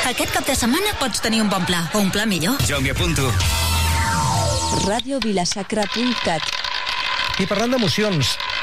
Aquest cap de setmana pots tenir un bon pla, o un pla millor. Jo m'hi apunto. radiovilasacra.cat. I parlant d'emocions,